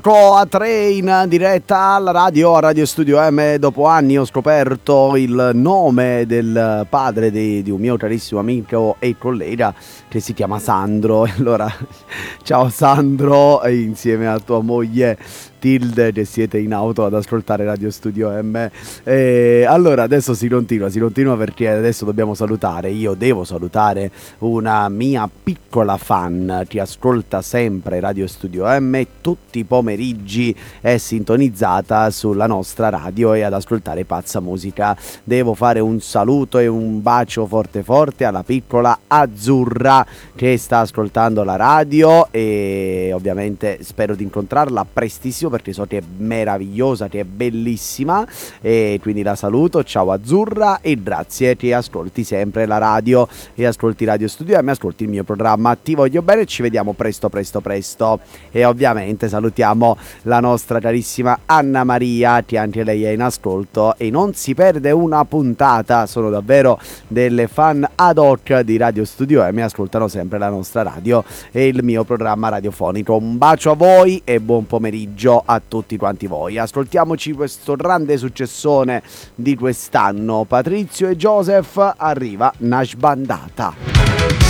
A 3 in diretta alla radio, a Radio Studio M. Dopo anni ho scoperto il nome del padre di un mio carissimo amico e collega che si chiama Sandro. Allora, ciao Sandro, insieme a tua moglie Tilde, che siete in auto ad ascoltare Radio Studio M. Allora adesso si continua perché adesso dobbiamo salutare. Io devo salutare una mia piccola fan che ascolta sempre Radio Studio M, tutti i pomeriggi è sintonizzata sulla nostra radio e ad ascoltare Pazza Musica. Devo fare un saluto e un bacio forte forte alla piccola Azzurra che sta ascoltando la radio, e ovviamente spero di incontrarla prestissimo perché so che è meravigliosa, che è bellissima, e quindi la saluto. Ciao Azzurra, e grazie che ascolti sempre la radio e ascolti Radio Studio e mi ascolti il mio programma. Ti voglio bene, ci vediamo presto. E ovviamente salutiamo la nostra carissima Anna Maria, che anche lei è in ascolto e non si perde una puntata. Sono davvero delle fan ad hoc di Radio Studio e mi ascoltano sempre la nostra radio e il mio programma radiofonico. Un bacio a voi e buon pomeriggio a tutti quanti voi. Ascoltiamoci questo grande successone di quest'anno. Patrizio e Joseph, arriva Nash Bandata.